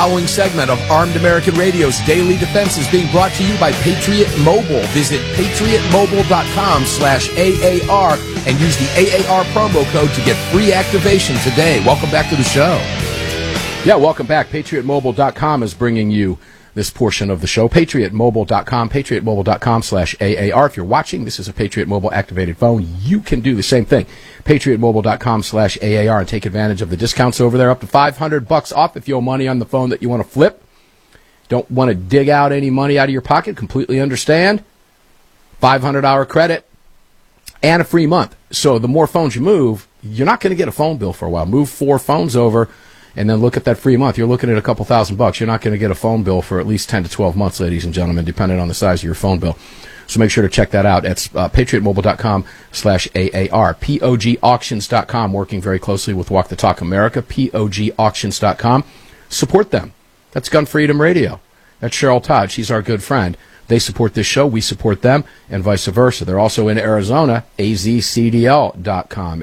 following segment of Armed American Radio's Daily Defense is being brought to you by Patriot Mobile. Visit patriotmobile.com/AAR and use the AAR promo code to get free activation today. Welcome back to the show. Yeah, welcome back. PatriotMobile.com is bringing you this portion of the show. PatriotMobile.com, PatriotMobile.com/AAR. If you're watching, this is a Patriot Mobile activated phone. You can do the same thing. PatriotMobile.com/AAR and take advantage of the discounts over there. Up to $500 off if you owe money on the phone that you want to flip. Don't want to dig out any money out of your pocket. Completely understand. $500 credit and a free month. So the more phones you move, you're not going to get a phone bill for a while. Move 4 phones over and then look at that free month. You're looking at a couple $1,000. You're not going to get a phone bill for at least 10 to 12 months, ladies and gentlemen, depending on the size of your phone bill. So make sure to check that out. It's patriotmobile.com/AAR. POGauctions.com, working very closely with Walk the Talk America. POGauctions.com. Support them. That's Gun Freedom Radio. That's Cheryl Todd. She's our good friend. They support this show, we support them, and vice versa. They're also in Arizona, azcdl.com,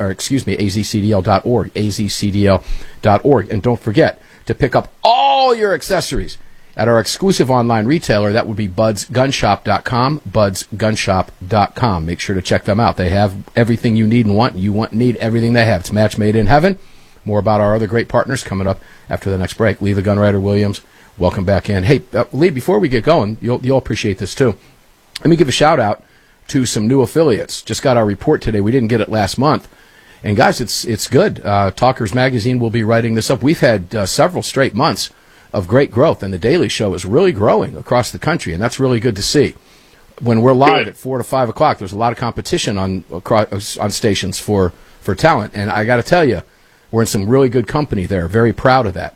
azcdl.org, azcdl.org. And don't forget to pick up all your accessories at our exclusive online retailer. That would be budsgunshop.com, budsgunshop.com. Make sure to check them out. They have everything you need and want. You want and need everything they have. It's a match made in heaven. More about our other great partners coming up after the next break. Lee the Gunwriter Williams, welcome back in. Hey, Lee, before we get going, you'll appreciate this too. Let me give a shout out to some new affiliates. Just got our report today. We didn't get it last month. And guys, it's good. Talkers Magazine will be writing this up. We've had several straight months of great growth, and the Daily Show is really growing across the country, and that's really good to see. When we're live at 4 to 5 o'clock, there's a lot of competition on stations for talent, and I got to tell you, we're in some really good company there. Very proud of that.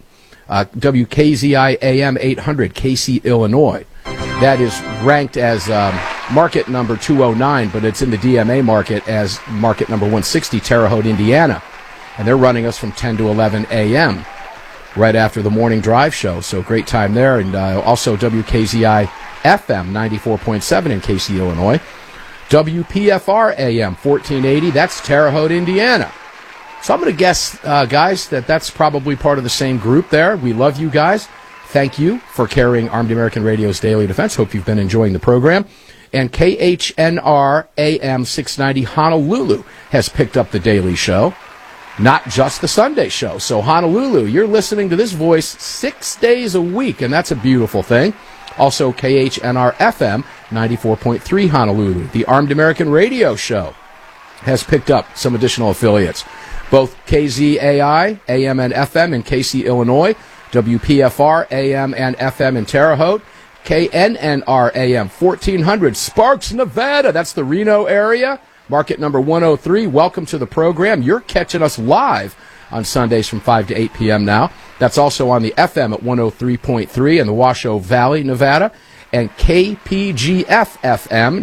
WKZI AM 800, Casey, Illinois. That is ranked as market number 209, but it's in the DMA market as market number 160, Terre Haute, Indiana. And they're running us from 10 to 11 a.m. right after the morning drive show. So great time there. And also WKZI FM 94.7 in Casey, Illinois. WPFR AM 1480, that's Terre Haute, Indiana. So I'm going to guess, guys, that's probably part of the same group there. We love you guys. Thank you for carrying Armed American Radio's Daily Defense. Hope you've been enjoying the program. And KHNR AM 690 Honolulu has picked up the Daily Show, not just the Sunday show. So Honolulu, you're listening to this voice 6 days a week, and that's a beautiful thing. Also KHNR FM 94.3 Honolulu. The Armed American Radio Show has picked up some additional affiliates. Both KZAI, AM and FM in Casey, Illinois, WPFR, AM and FM in Terre Haute, KNNR, AM 1400, Sparks, Nevada, that's the Reno area, market number 103. Welcome to the program. You're catching us live on Sundays from 5 to 8 p.m. now. That's also on the FM at 103.3 in the Washoe Valley, Nevada, and KPGF FM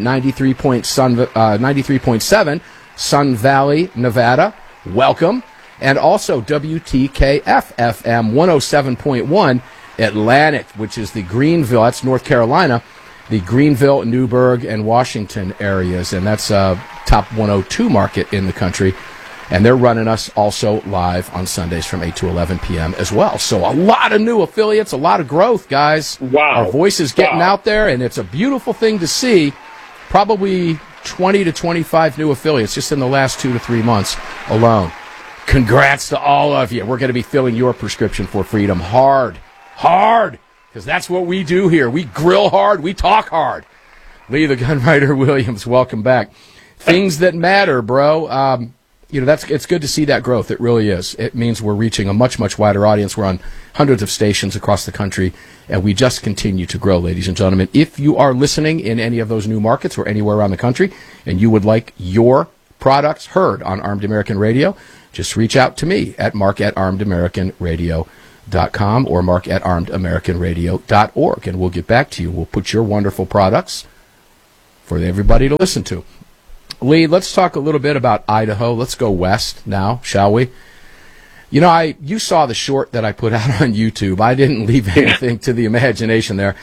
93.7 Sun Valley, Nevada. Welcome. And also WTKF FM 107.1 Atlantic, which is the Greenville, that's North Carolina, the Greenville, Newburgh, and Washington areas. And that's a top 102 market in the country. And they're running us also live on Sundays from 8 to 11 p.m. as well. So a lot of new affiliates, a lot of growth, guys. Wow. Our voice is getting out there, and it's a beautiful thing to see. Probably 20 to 25 new affiliates just in the last 2 to 3 months alone. Congrats to all of you. We're going to be filling your prescription for freedom hard, because that's what we do here. We grill hard, we talk hard. Lee the Gunwriter Williams, welcome back. Things that matter, bro. It's good to see that growth. It really is. It means we're reaching a much, much wider audience. We're on hundreds of stations across the country, and we just continue to grow, ladies and gentlemen. If you are listening in any of those new markets or anywhere around the country, and you would like your products heard on Armed American Radio, just reach out to me at mark@armedamericanradio.com or mark@armedamericanradio.org, and we'll get back to you. We'll put your wonderful products for everybody to listen to. Lee, let's talk a little bit about Idaho. Let's go west now, shall we? You know, you saw the short that I put out on YouTube. I didn't leave anything to the imagination there.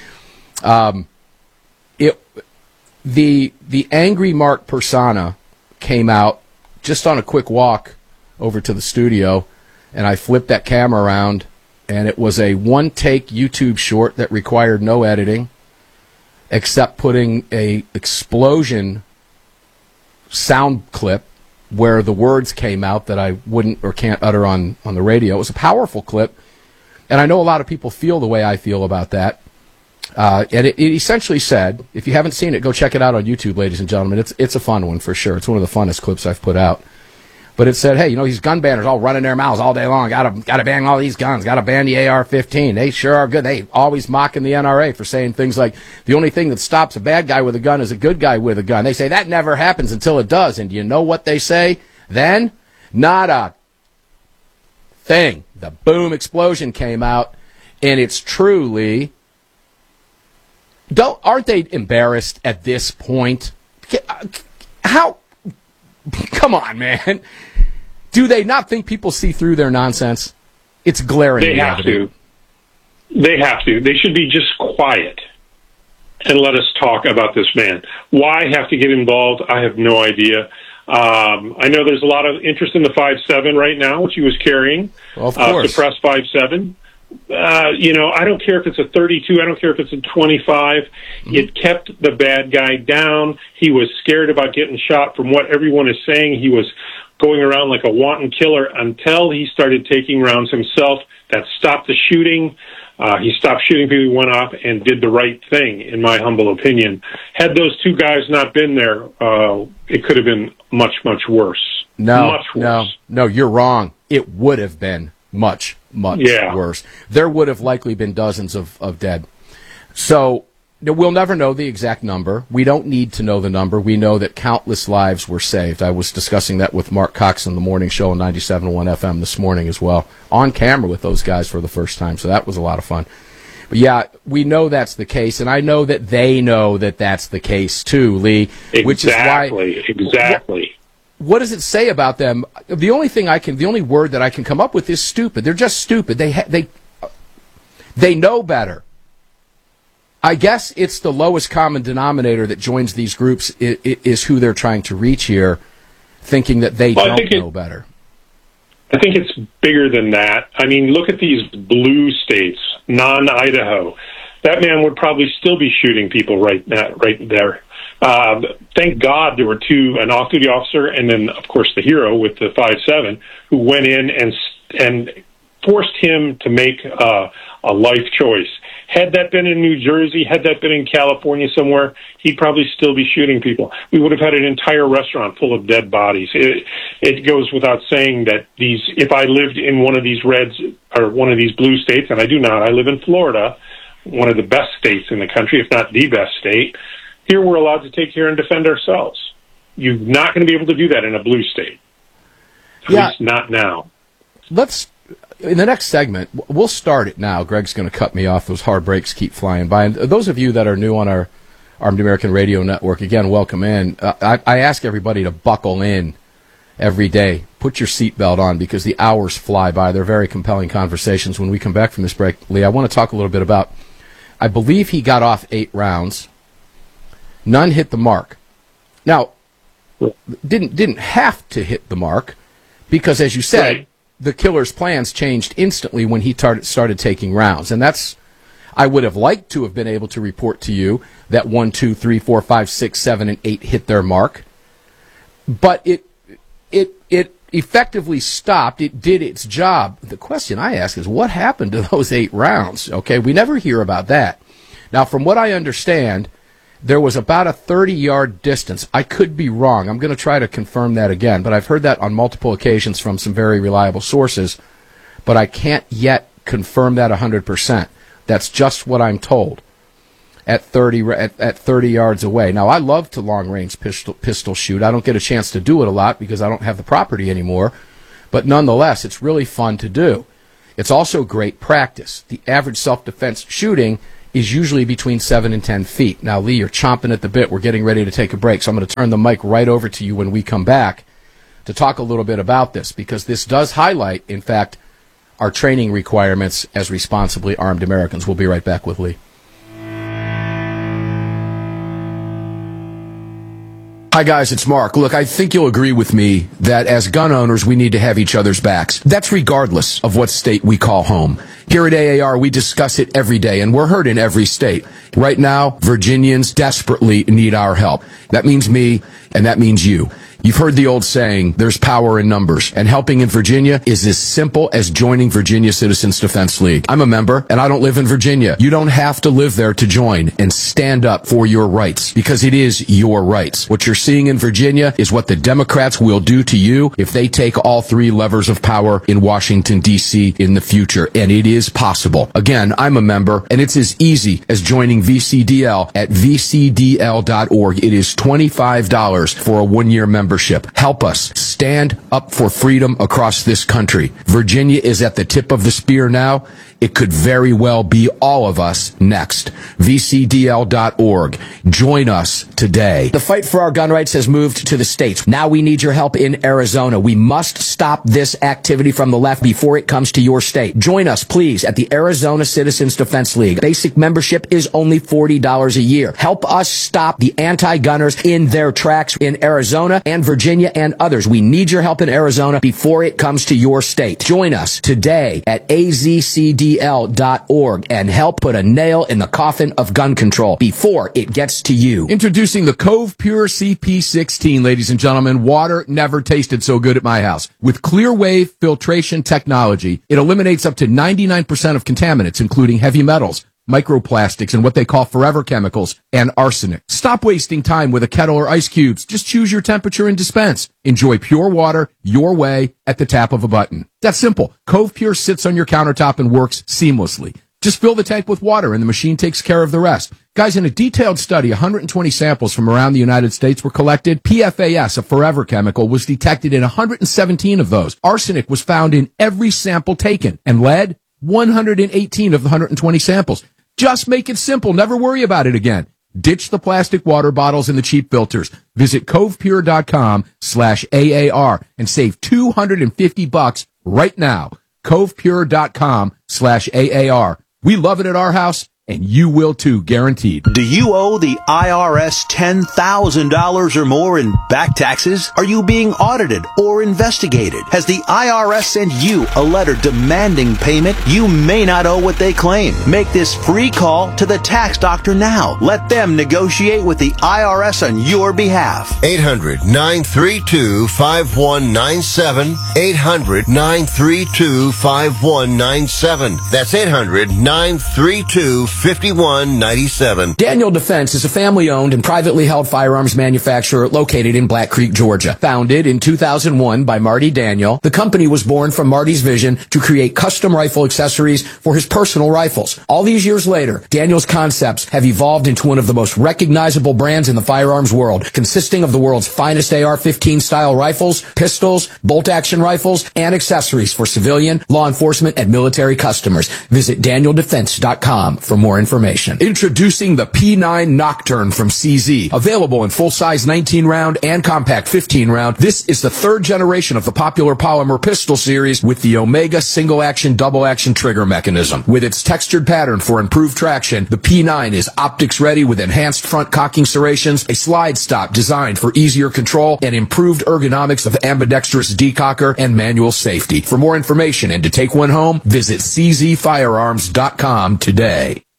The angry Mark persona came out just on a quick walk over to the studio, and I flipped that camera around, and it was a one-take YouTube short that required no editing, except putting a explosion sound clip where the words came out that I wouldn't or can't utter on the radio. It was a powerful clip, and I know a lot of people feel the way I feel about that. And it essentially said, if you haven't seen it, go check it out on YouTube, ladies and gentlemen. It's a fun one for sure. It's one of the funnest clips I've put out. But it said, hey, you know, these gun banners all running their mouths all day long. Gotta ban all these guns. Gotta ban the AR-15. They sure are good. They always mocking the NRA for saying things like, the only thing that stops a bad guy with a gun is a good guy with a gun. They say that never happens until it does. And you know what they say then? Not a thing. The boom explosion came out, and it's truly... Aren't they embarrassed at this point? How... Come on, man. Do they not think people see through their nonsense? It's glaring. They have to. They have to. They should be just quiet and let us talk about this man. Why have to get involved? I have no idea. I know there's a lot of interest in the 5.7 right now, which he was carrying. Well, of course. Suppressed 5.7. I don't care if it's a 32. I don't care if it's a 25. Mm-hmm. It kept the bad guy down. He was scared about getting shot. From what everyone is saying, he was going around like a wanton killer until he started taking rounds himself. That stopped the shooting. He stopped shooting people who went off and did the right thing, in my humble opinion. Had those two guys not been there, it could have been much, much worse. Much worse. No, you're wrong. It would have been much worse. There would have likely been dozens of dead. So we'll never know the exact number. We don't need to know the number. We know that countless lives were saved. I was discussing that with Mark Cox on the morning show on 97.1 FM this morning as well, on camera with those guys for the first time. So that was a lot of fun. But yeah, we know that's the case, and I know that they know that that's the case too, Lee. Exactly. Which is why, exactly. What does it say about them? The only word that I can come up with is stupid. They're just stupid. They know better. I guess it's the lowest common denominator that joins these groups is who they're trying to reach here, thinking that they don't know better. I think it's bigger than that. I mean, look at these blue states, non-Idaho. That man would probably still be shooting people right there. Thank God there were two, an off-duty officer and then, of course, the hero with the 5.7, who went in and forced him to make a life choice. Had that been in New Jersey, had that been in California somewhere, he'd probably still be shooting people. We would have had an entire restaurant full of dead bodies. It goes without saying that if I lived in one of these reds or one of these blue states, and I do not, I live in Florida, one of the best states in the country, if not the best state. Here we're allowed to take care and defend ourselves. You're not going to be able to do that in a blue state. At least not now. In the next segment, we'll start it now. Greg's going to cut me off. Those hard breaks keep flying by. And those of you that are new on our Armed American Radio Network, again, welcome in. I ask everybody to buckle in every day. Put your seatbelt on because the hours fly by. They're very compelling conversations. When we come back from this break, Lee, I want to talk a little bit about, I believe he got off 8 rounds. None hit the mark. Now, didn't have to hit the mark because, as you said, the killer's plans changed instantly when he started taking rounds. And I would have liked to have been able to report to you that 1, 2, 3, 4, 5, 6, 7, and 8 hit their mark. But it effectively stopped. It did its job. The question I ask is, what happened to those 8 rounds? Okay, we never hear about that. Now, from what I understand, there was about a 30-yard distance. I could be wrong. I'm going to try to confirm that again, but I've heard that on multiple occasions from some very reliable sources, but I can't yet confirm that 100%. That's just what I'm told at 30 yards away. Now, I love to long-range pistol shoot. I don't get a chance to do it a lot because I don't have the property anymore, but nonetheless, it's really fun to do. It's also great practice. The average self-defense shooting is usually between 7 and 10 feet. Now, Lee, you're chomping at the bit. We're getting ready to take a break, so I'm going to turn the mic right over to you when we come back to talk a little bit about this, because this does highlight, in fact, our training requirements as responsibly armed Americans. We'll be right back with Lee. Hi guys, it's Mark. Look, I think you'll agree with me that as gun owners, we need to have each other's backs. That's regardless of what state we call home. Here at AAR, we discuss it every day, and we're heard in every state. Right now, Virginians desperately need our help. That means me, and that means you. You've heard the old saying, there's power in numbers, and helping in Virginia is as simple as joining Virginia Citizens Defense League. I'm a member, and I don't live in Virginia. You don't have to live there to join and stand up for your rights, because it is your rights. What you're seeing in Virginia is what the Democrats will do to you if they take all three levers of power in Washington, D.C. in the future, and it is possible. Again, I'm a member, and it's as easy as joining VCDL at vcdl.org. It is $25 for a one-year membership. Help us stand up for freedom across this country. Virginia is at the tip of the spear now. It could very well be all of us next. VCDL.org. Join us today. The fight for our gun rights has moved to the states. Now we need your help in Arizona. We must stop this activity from the left before it comes to your state. Join us, please, at the Arizona Citizens Defense League. Basic membership is only $40 a year. Help us stop the anti-gunners in their tracks in Arizona and Virginia and others. We need your help in Arizona before it comes to your state. Join us today at azcdl.org and help put a nail in the coffin of gun control before it gets to you. Introducing the Cove Pure CP16, ladies and gentlemen. Water never tasted so good at my house. With clear wave filtration technology, it eliminates up to 99% of contaminants, including heavy metals, microplastics, and what they call forever chemicals, and arsenic. Stop wasting time with a kettle or ice cubes. Just choose your temperature and dispense. Enjoy pure water your way at the tap of a button. That's simple. Cove Pure sits on your countertop and works seamlessly. Just fill the tank with water and the machine takes care of the rest. Guys, in a detailed study, 120 samples from around the United States were collected. PFAS, a forever chemical, was detected in 117 of those. Arsenic was found in every sample taken, and lead, 118 of the 120 samples. Just make it simple. Never worry about it again. Ditch the plastic water bottles and the cheap filters. Visit covepure.com/AAR and save $250 right now. covepure.com/AAR. We love it at our house, and you will too, guaranteed. Do you owe the IRS $10,000 or more in back taxes? Are you being audited or investigated? Has the IRS sent you a letter demanding payment? You may not owe what they claim. Make this free call to the tax doctor now. Let them negotiate with the IRS on your behalf. 800-932-5197. 800-932-5197. That's 800-932-5197. 5197. Daniel Defense is a family-owned and privately held firearms manufacturer located in Black Creek, Georgia. Founded in 2001 by Marty Daniel, the company was born from Marty's vision to create custom rifle accessories for his personal rifles. All these years later, Daniel's concepts have evolved into one of the most recognizable brands in the firearms world, consisting of the world's finest AR-15 style rifles, pistols, bolt-action rifles, and accessories for civilian, law enforcement, and military customers. Visit DanielDefense.com for more information. Introducing the P9 Nocturne from CZ. Available in full-size 19-round and compact 15-round, this is the third generation of the popular polymer pistol series with the Omega single-action, double-action trigger mechanism. With its textured pattern for improved traction, the P9 is optics-ready with enhanced front cocking serrations, a slide stop designed for easier control, and improved ergonomics of ambidextrous decocker and manual safety. For more information and to take one home, visit czfirearms.com today.